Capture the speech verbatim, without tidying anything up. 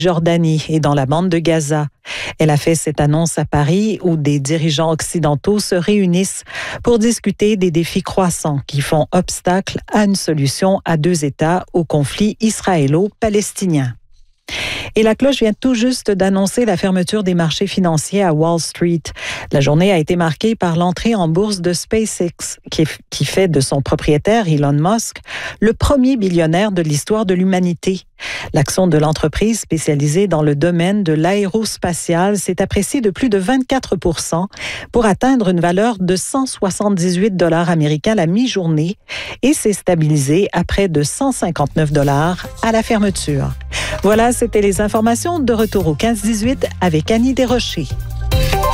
Jordanie et dans la bande de Gaza. Elle a fait cette annonce à Paris où des dirigeants occidentaux se réunissent pour discuter des défis croissants qui font obstacle à une solution à deux États au conflit israélo-palestinien. Et la cloche vient tout juste d'annoncer la fermeture des marchés financiers à Wall Street. La journée a été marquée par l'entrée en bourse de SpaceX, qui, qui fait de son propriétaire, Elon Musk, le premier billionnaire de l'histoire de l'humanité. L'action de l'entreprise spécialisée dans le domaine de l'aérospatial s'est appréciée de plus de vingt-quatre pour cent pour atteindre une valeur de cent soixante-dix-huit dollars américains la mi-journée et s'est stabilisée à près de cent cinquante-neuf dollars à la fermeture. Voilà, c'était les informations. De retour au quinze dix-huit avec Annie Desrochers.